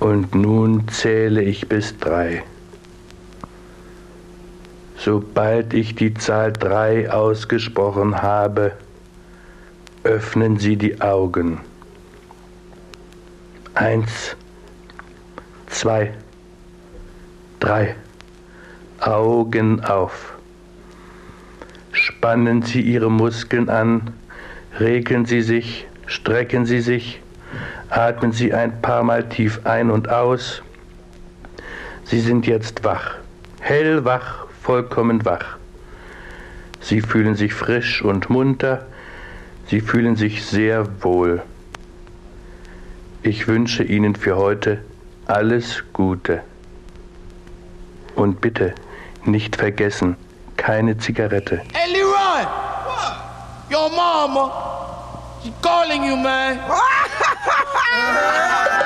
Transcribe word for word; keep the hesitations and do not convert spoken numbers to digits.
Und nun zähle ich bis drei. Sobald ich die Zahl drei ausgesprochen habe, öffnen Sie die Augen. Eins, zwei, drei. Augen auf. Spannen Sie Ihre Muskeln an, regeln Sie sich, strecken Sie sich, atmen Sie ein paar Mal tief ein und aus. Sie sind jetzt wach, hellwach, vollkommen wach. Sie fühlen sich frisch und munter, Sie fühlen sich sehr wohl. Ich wünsche Ihnen für heute alles Gute. Und bitte nicht vergessen, keine Zigarette. Hey Leroy! What? Your mama, she's calling you, man.